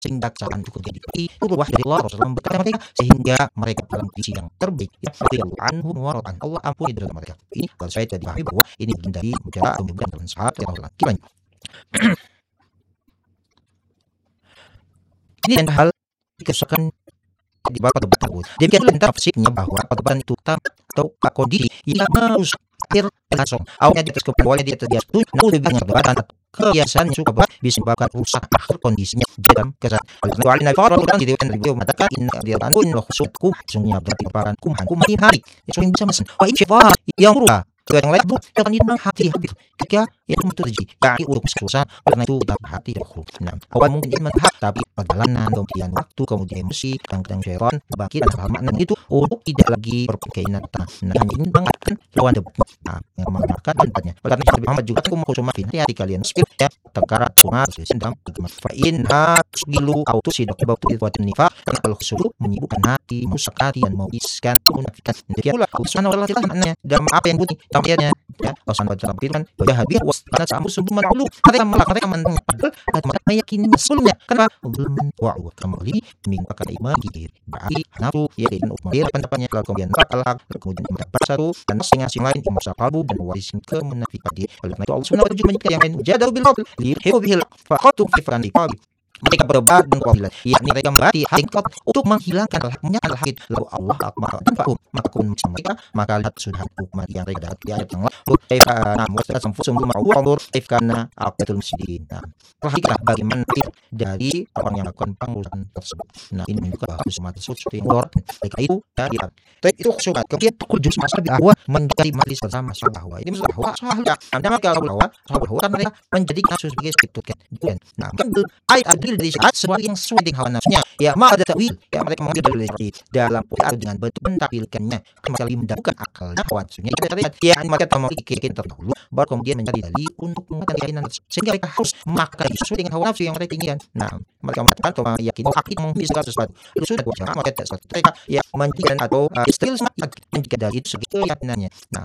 sehingga kesalahan itu terjadi. Itu wahyu dari Allah Rasulullah berkata mereka sehingga mereka dalam kondisi yang terbaik. Ya, anhum wa rad'an. Allah ampuni dosa mereka. Ini kalau saya tidak dipahami bahwa ini bagian dari mujarah atau bukan dalam sahabat yang Allah. Gimana? Ini dan hal kerusakan di bawah perdebatan tersebut. Demikian pula tafsirnya bahwa perdebatan itu atau kondisi yang merusak akhir langsung. Awalnya di atas keputusannya di atas dia setuju, namun lebih banyak perdebatan atau kebiasaan yang suka bisa menyebabkan rusak akhir kondisinya dalam kesalahan. Oleh karena itu, Nabi Muhammad diriwayatkan dari beliau mengatakan inna diranun wa khusudkum sungguhnya berarti merupakan kumhan hari yang sering bisa mesen. Wa insyaallah yang rupa yang lain itu akan memang hati habis ketika itu terjadi yakni urut susah karena itu dapat hati dahulu. Nah, awal mungkin dia mentah tapi perjalanan kemudian waktu kemudian emosi kadang-kadang syaitan bangkit dan makna itu untuk tidak lagi berkeinginan. Nah, ini mengatakan lawan debat. Nah, yang mengatakan tempatnya. Karena Nabi Muhammad juga aku mau cuma ya di kalian skill ya tekarat sunat sendam fa in hasbilu auto sidak bau itu buat nifaq kalau suruh menyibukkan hati merusak hati dan memiskan kemunafikan. Demikian pula Allah Subhanahu wa taala maknanya dalam apa yang putih tampilnya ya Allah Subhanahu wa taala tampilkan wajah habir karena samur sumber malu mereka mereka meyakini sebelumnya kenapa belum wa'u kembali mengingkar iman diri berarti nafsu ya dan umir pendapatnya lalu kemudian akhlak kemudian mendapat satu dan masing-masing lain yang masa kalbu dan warisin kemunafikan dia. Oleh karena itu Allah Subhanahu wa taala menyebutkan yang lain jadal bil qawl lihibu bihil faqatu fi fani qawl mereka berdebat dengan qabilan yakni mereka membati hakikat untuk menghilangkan menyatakan hakik lalu Allah akbar dan fa'um maka kun mereka maka lihat sudah hukum yang mereka dapat di ayat yang lalu kaifa mu'tad sanfusum ma'ur kaifana aqatul muslimin. Perhatikanlah bagaimana dari orang yang melakukan pengurusan tersebut. Nah, ini menunjukkan bahwa semua tersebut yang luar mereka itu dari itu khusyuk kemudian kudus masalah bahwa menjadi majlis bersama bahwa ini maksud bahwa sahabat anda maka bahwa kan mereka menjadi kasus sebagai sebutkan. Nah, kan ayat adil dari saat sesuatu yang sesuai dengan hawa nafsunya ya ma ada ta'wil ya mereka mengambil dari seperti dalam poin dengan bentuk menampilkannya kembali mendahulukan akalnya hawa nafsunya ya mereka memiliki terdahulu baru kemudian mencari dalil untuk menguatkan keyakinan sehingga mereka harus memakai sesuai dengan hawa nafsu yang mereka inginkan. Nah, mereka mengatakan atau meyakini akid menghilangkan sesuatu itu sudah wajar maka tidak sesuatu mereka ya menjadikan atau istilah menjadikan dalil itu sebagai keyakinannya. Nah,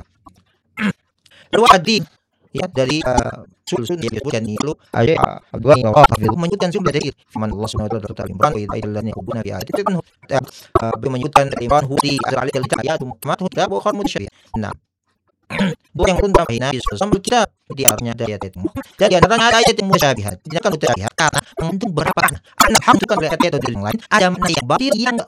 lalu adil ya dari sulsun yang disebutkan ini lalu ada Abdullah bin Wahab menyebutkan sumber dari firman Allah Subhanahu wa taala Imran wa idallani hubuna bi ayati itu menyebutkan Imran hudi alaihi ayat muhkamat kitab wa khamud syariah. Nah, bukan yang runtam ini sama kita di artinya dari ayat itu. Jadi antara ayat yang musyabihat tidak akan mutabihat karena mengandung beberapa makna. Anak hamdukan dari ayat yang lain ada makna yang batil yang